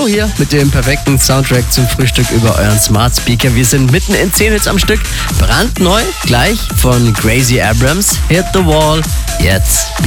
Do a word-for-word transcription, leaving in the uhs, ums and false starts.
hier mit dem perfekten Soundtrack zum Frühstück über euren Smart Speaker. Wir sind mitten in zehn Hits am Stück. Brandneu, gleich von Gracie Abrams. Hit the Wall. Jetzt